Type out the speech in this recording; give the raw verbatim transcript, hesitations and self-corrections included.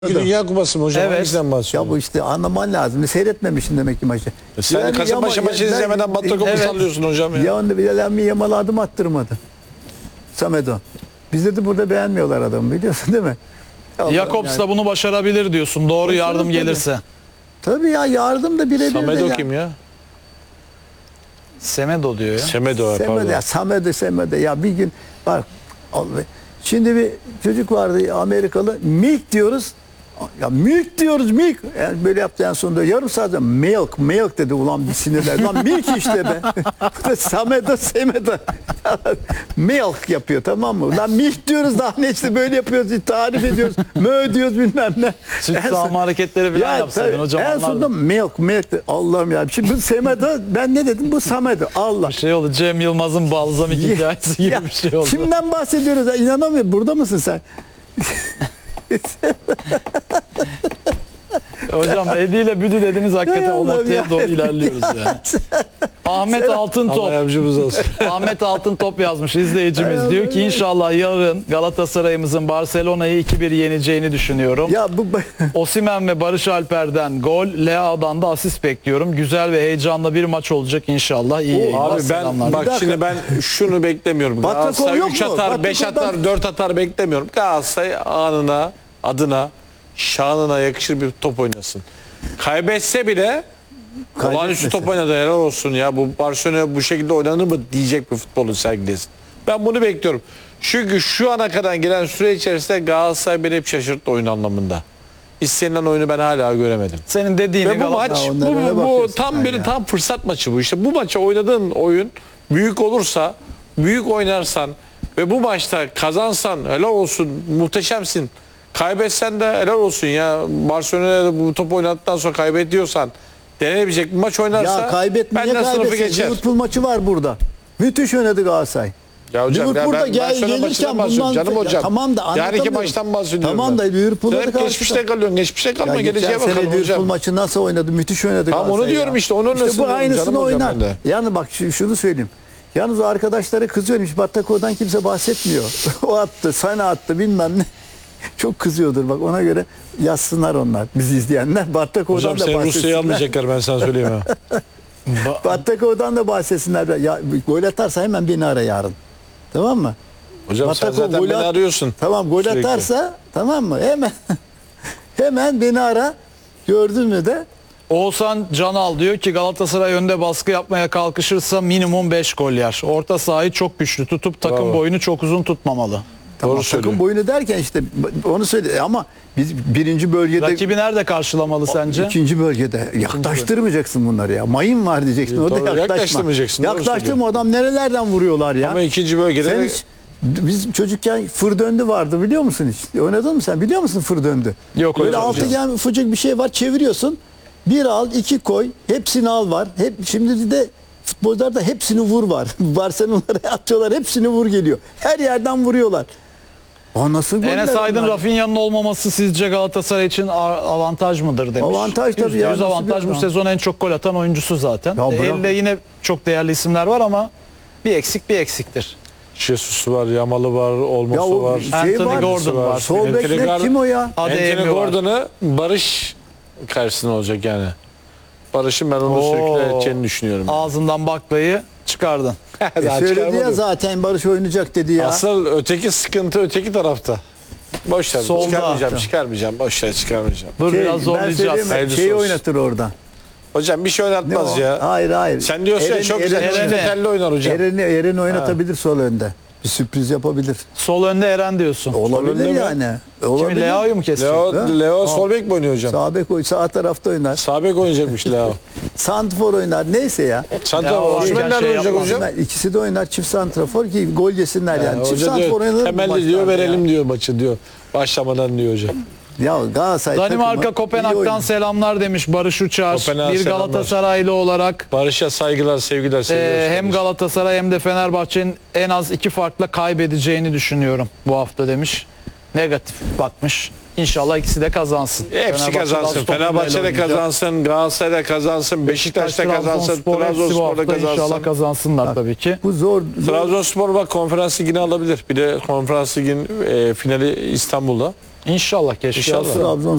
Dünya Kupası mı hocam? Evet. Hangisinden bahsediyorsun? Ya bu işte anlaman lazım. Seyretmemişsin demek ki maçı. E sen Yani Kasımpaşa yama- maçı ya- izlemeden Batakok'u Evet. sallıyorsun hocam ya. Ya onda bir Elemi Yamal'a adım attırmadı. Samedo. Bizde de burada beğenmiyorlar adamı, biliyorsun değil mi? Allah'ım Jakobs yani. da bunu başarabilir diyorsun. Doğru Başarır yardım tabii. gelirse. Tabii ya, yardım da birebir de Samedo ya. kim ya? Semedo diyor ya. Semedo Semedo pardon. ya, Samedo, Semedo ya, bir gün bak, Allah- şimdi bir çocuk vardı Amerikalı, milk diyoruz. Ya milk diyoruz, milk. Yani böyle yaptı en sonunda yarım saat sonra milk, milk dedi, ulan bir sinirler. Lan milk işte be. Bu da Samedo, Semedo. Milk yapıyor, tamam mı? Lan milk diyoruz, daha ne işte böyle yapıyoruz, tarif ediyoruz. Mö diyoruz, bilmem ne. Süt En son- sağma hareketleri falan yapsaydın tabii, hocam. en sonunda anlardım. milk, milk. de- Allah'ım ya. Şimdi bu Semedo, ben ne dedim? Bu Samedo. Allah. Bir şey oldu. Cem Yılmaz'ın balzamik hikayesi gibi Ya, bir şey oldu. Kimden bahsediyoruz? Ya, İnanamıyorum. Burada mısın sen? Hocam Edi ile Büdü dediniz, hakikaten Ya o Allah'ım noktaya ya. doğru ilerliyoruz yani. Ahmet Altıntop. Allah yardımcımız olsun. Ahmet Altıntop yazmış izleyicimiz. Diyor ki inşallah yarın Galatasaray'ımızın Barcelona'yı iki bir yeneceğini düşünüyorum. Ya bu Osimhen ve Barış Alper'den gol, Leao'dan da asist bekliyorum. Güzel ve heyecanlı bir maç olacak inşallah. İyi yayınlar, Abi ben selamlar. bak dakika. şimdi ben şunu beklemiyorum. Batakov Galatasaray yok üç mu? atar, beş Batakov'dan- atar, dört atar beklemiyorum. Galatasaray anına, adına, şanına yakışır bir top oynasın. Kaybetse bile olağanüstü Kaybetmesin. top oynadı, helal olsun ya. Bu Barcelona bu şekilde oynanır mı diyecek bir futbolu sergilesin. Ben bunu bekliyorum. Çünkü şu ana kadar gelen süre içerisinde Galatasaray beni hep şaşırttı oyun anlamında. İstenilen oyunu ben hala göremedim. Senin dediğini Ve bu Galatasaray- maç, Ya bu, onlara ne bu, bu bakıyorsun tam sen bir ya? tam fırsat maçı bu işte. Bu maça oynadığın oyun büyük olursa, büyük oynarsan ve bu maçta kazansan helal olsun, muhteşemsin. Kaybetsen de helal olsun ya. Barcelona'da bu top oynadıktan sonra kaybediyorsan denenebilecek bir maç oynarsa ya kaybetmeye benden sınıfı kaybetsin. geçer. Liverpool maçı var burada. Müthiş oynadı Galatasaray. Ya hocam ya Liverpool'da ben gel, Barcelona maçından gelirken bahsediyorum bundan canım hocam. Ya tamam da Yani iki anlatamıyorum. maçtan bahsediyorum. Tamam da ben. Liverpool'da Sen da hep karşıda. geçmişte kalıyorsun. Geçmişte kalma, Ya geleceğe geçen sene bakalım Liverpool hocam. maçı nasıl oynadı? Müthiş oynadı Tamam, Galatasaray onu diyorum ya. işte, onun İşte bu nasıl aynısını canım hocam oynar. ben de. Yani bak şu- şunu söyleyeyim. Yalnız o arkadaşlara kızıyorum. Hiç Batakov'dan kimse bahsetmiyor. O attı, sana attı, bilmem ne. Çok kızıyordur bak, ona göre yazsınlar onlar. Bizi izleyenler. Batakov'dan Hocam da seni Rusya'ya bahsetsinler. almayacaklar, ben sana söyleyeyim ha. Batakov'dan da bahsetsinler. Ya, gol atarsa hemen beni ara yarın. Tamam mı? Hocam sen Batakov zaten gol beni at- arıyorsun. Tamam, gol sürekli. atarsa tamam mı? Hemen hemen beni ara. Gördün mü de? Oğuzhan Canal diyor ki Galatasaray önde baskı yapmaya kalkışırsa minimum beş gol yer. Orta sahayı çok güçlü tutup takım Bravo. boyunu çok uzun tutmamalı. Tamam, Doğru söylüyor. takım boyunu derken işte onu söyle ama biz birinci bölgede, Rakibi nerede karşılamalı sence? ikinci bölgede yaklaştırmayacaksın bunları ya. Mayın var diyeceksin. Ya, Orada doğru, yaklaşma. yaklaştırmayacaksın, doğru Yaklaştırma, söylüyor. adam nerelerden vuruyorlar ya. Ama ikinci bölgede Sen de- hiç, biz çocukken fır döndü vardı, biliyor musun hiç? Oynadın mı sen? Biliyor musun fır döndü? Yok Böyle hocam. altıgen ufacık bir şey var, çeviriyorsun. Bir al, iki koy, hepsini al var. Hep şimdi de futbolcularda hepsini vur var. Barcelona'ya atıyorlar, hepsini vur geliyor. Her yerden vuruyorlar. O nasıl goller Enes Aydın, bunlar? Rafinha'nın olmaması sizce Galatasaray için a- avantaj mıdır demiş. Avantaj tabii Yüzde ya, yüz nasıl avantaj, bir bu adam? sezon en çok gol atan oyuncusu zaten. Ya E, bırak. elde yine çok değerli isimler var ama bir eksik bir eksiktir. Jesus'u var, Yamalı var, Ya Olmosu o var. şey Anthony var. Gordon var. Sol Anthony bekler Gordon- kim o ya? Adeyemi Anthony var. Gordon'u Barış karşısında olacak yani. Barış'ın ben onu Oo. sürükle edeceğini düşünüyorum. Ağzından baklayı çıkardın. E Daha söyledi ya çıkarmadım. zaten, Barış oynayacak dedi ya. Asıl öteki sıkıntı öteki tarafta. Boş ver, Solda. çıkarmayacağım, çıkarmayacağım. Boş ver, çıkarmayacağım. Dur Şey, biraz ben zorlayacağız. söyleyeyim mi? Hayırlısı Şeyi olsun. oynatır orada. Hocam bir şey Ne oynatmaz o? ya. Hayır hayır. Sen diyorsun ya Eren'i- çok güzel Eren'i- çifte telli oynar hocam. Eren'i, Eren'i oynatabilir sol önde. Bir sürpriz yapabilir. Sol önde Eren diyorsun. Olabilir önde mi? yani. Kimi, Olabilir. Leao'yu mu kesecek? Leo, Ha? Leo sol bek mi oynuyor hocam? Sağ bek oy, sağ tarafta oynar. Sağ bek oynayacakmış Leo. Santrfor oynar. Neyse ya. Santrafor Ya, Osimhen şey nerede oynayacak yapmaz. hocam? Osimhen, İkisi de oynar çift santrafor ki gol yesinler yani. Yani Çift hoca santrafor diyor, oynanır bu temelli diyor, maçlarda verelim ya. diyor maçı diyor. Başlamadan diyor hocam. Ya Galatasaray Danimarka takımı iyi Kopenhag'dan oynuyor. selamlar demiş Barış Uçar. Kopenhag'a Bir selamlar. Galatasaraylı olarak Barış'a saygılar, sevgiler, seviyoruz. e, hem Galatasaray hem de Fenerbahçe'nin en az iki farkla kaybedeceğini düşünüyorum bu hafta demiş. Negatif bakmış. İnşallah ikisi de kazansın. Hepsi Fenerbahçe kazansın. Aston Villa Fenerbahçe de oynayacak. kazansın, Galatasaray da kazansın, Beşiktaş da kazansın, Trabzonspor hepsi bu Trabzonspor da hafta inşallah kazansın. kazansınlar tabii ki. Bu zor. zor. Trabzonspor bak konferans ligini alabilir. Bir de konferans ligin e, finali İstanbul'da. İnşallah keşke İnşallah. alsa. Trabzon